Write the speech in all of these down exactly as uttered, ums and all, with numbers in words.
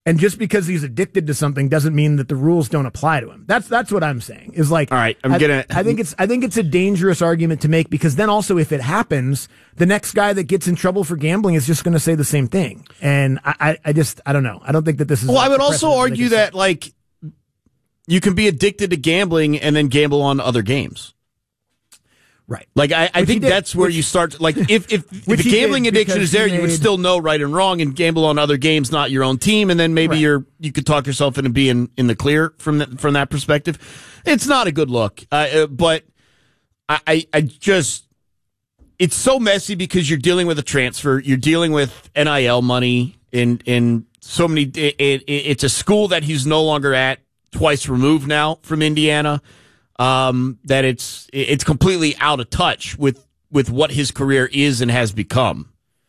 And just because he's addicted to something doesn't mean that the rules don't apply to him. That's that's what I'm saying. Is like, all right, I'm I, gonna. I think it's I think it's a dangerous argument to make, because then also if it happens, the next guy that gets in trouble for gambling is just going to say the same thing. And I, I, I just I don't know. I don't think that this is. Well, like I would the also precedent argue that, that like you can be addicted to gambling and then gamble on other games. Right. Like, I, I think that's where which, you start. Like, if, if, if the he gambling did addiction is there, he you would made- still know right and wrong and gamble on other games, not your own team. And then maybe Right. you're, you could talk yourself into being in the clear from that, from that perspective. It's not a good look. Uh, uh, but I, I, I just, it's so messy because you're dealing with a transfer. You're dealing with N I L money in, in so many, it, it, it's a school that he's no longer at, twice removed now from Indiana. Um, that it's it's completely out of touch with, with what his career is and has become.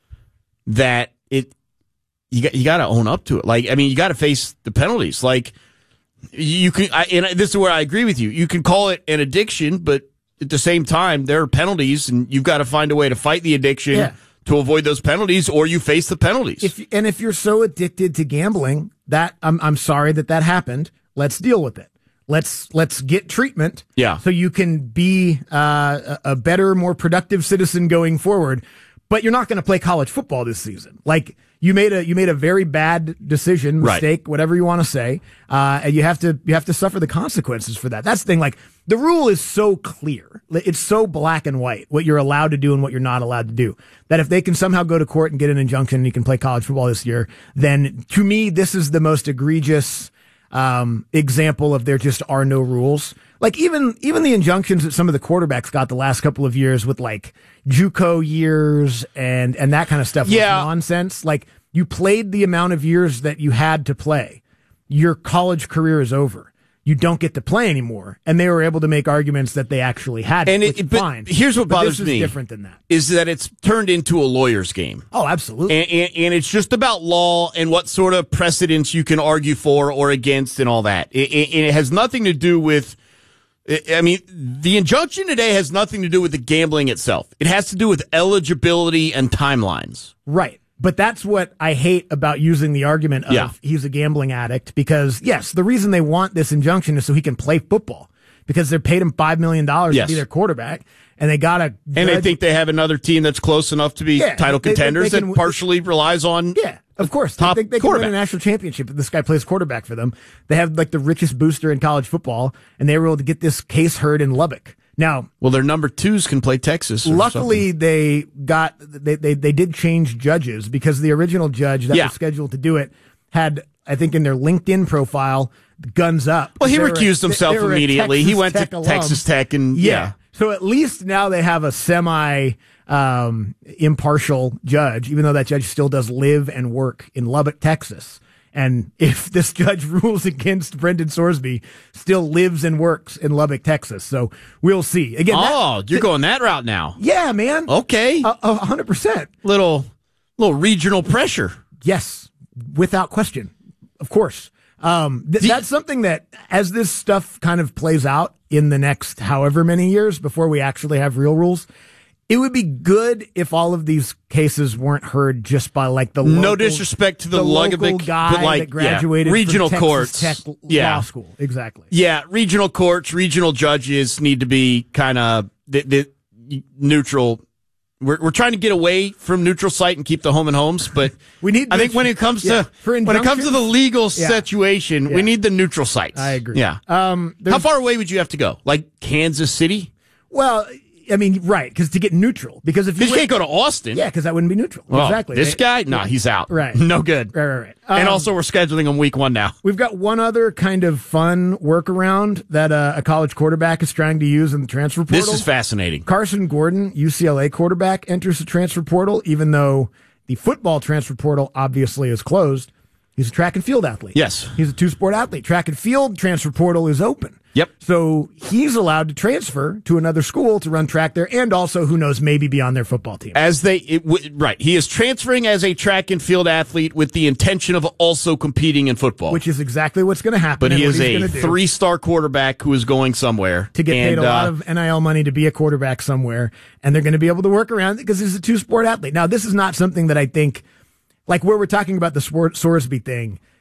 That it you got you got to own up to it. Like, I mean, you got to face the penalties. Like, you can, I, and this is where I agree with you. You can call it an addiction, but at the same time, there are penalties, and you've got to find a way to fight the addiction Yeah. to avoid those penalties, or you face the penalties. If and if you're so addicted to gambling, that I'm I'm sorry that that happened. Let's deal with it. Let's let's get treatment. Yeah. So you can be uh, a a better, more productive citizen going forward. But you're not going to play college football this season. Like, you made a you made a very bad decision, mistake, right. Whatever you want to say, uh, and you have to you have to suffer the consequences for that. That's the thing. Like, the rule is so clear, it's so black and white what you're allowed to do and what you're not allowed to do. That if they can somehow go to court and get an injunction, and you can play college football this year, then to me this is the most egregious um, example of there just are no rules. Like, even even the injunctions that some of the quarterbacks got the last couple of years with, like, JUCO years and and that kind of stuff, yeah. was nonsense. Like, you played the amount of years that you had to play. Your college career is over. You don't get to play anymore. And they were able to make arguments that they actually had, and which it, is but fine. Here's what but bothers this is me. Different than that is that it's turned into a lawyer's game. Oh, absolutely. And, and, and it's just about law and what sort of precedents you can argue for or against and all that. It, it, it has nothing to do with, I mean, the injunction today has nothing to do with the gambling itself. It has to do with eligibility and timelines. Right. But that's what I hate about using the argument of Yeah. he's a gambling addict, because, yes, the reason they want this injunction is so he can play football, because they're paid him five million dollars Yes. to be their quarterback, and they got to. And they think they have another team that's close enough to be Yeah, title they- they- contenders they can- that partially relies on. Yeah, of course. top they think they can win quarterback. a national championship if this guy plays quarterback for them. They have, like, the richest booster in college football, and they were able to get this case heard in Lubbock. Now, Well, their number twos can play Texas. or luckily, something. they got they, they they did change judges, because the original judge that Yeah. was scheduled to do it had, I think, in their LinkedIn profile, guns up. Well, he They were- recused himself they were a immediately. He Texas went to Tech alum. Texas Tech, and Yeah. yeah. So at least now they have a semi um, impartial judge, even though that judge still does live and work in Lubbock, Texas. And if this judge rules against Brendan Sorsby, still lives and works in Lubbock, Texas. So we'll see. Again, that- Oh, you're going that route now. yeah, man. Okay. A a hundred percent. little little regional pressure. Yes, without question. Of course. Um, th- The- that's something that, as this stuff kind of plays out in the next however many years before we actually have real rules, it would be good if all of these cases weren't heard just by, like, the No local, disrespect to the, the local Lubbock, guy but, like, that graduated yeah, regional from courts. Texas Tech yeah. Law School. Exactly. Yeah, regional courts, regional judges need to be kind of the, the neutral. We're we're trying to get away from neutral site and keep the home and homes, but We need I think this- when it comes yeah, to for when it comes to the legal Yeah. situation, Yeah. we need the neutral sites. I agree. Yeah. Um, How there's- far away would you have to go? Like Kansas City? Well, I mean, right, because to get neutral, because if you Because you went- can't go to Austin. yeah, because that wouldn't be neutral. Well, exactly. This They- guy? No, he's out. Right. No good. Right, right, right. and Um, also, we're scheduling him week one now. We've got one other kind of fun workaround that uh, a college quarterback is trying to use in the transfer portal. This is fascinating. Carson Gordon, U C L A quarterback, enters the transfer portal, even though the football transfer portal obviously is closed. He's a track and field athlete. Yes. He's a two-sport athlete. Track and field transfer portal is open. Yep. So he's allowed to transfer to another school to run track there, and also, who knows, maybe be on their football team. As they, it, w- right. He is transferring as a track and field athlete with the intention of also competing in football. Which is exactly what's going to happen. But he and what is he's a gonna do three-star quarterback who is going somewhere. to get paid And, a lot uh, of N I L money to be a quarterback somewhere, and they're going to be able to work around it because he's a two-sport athlete. Now, this is not something that I think, like where we're talking about the sport Sorsby thing,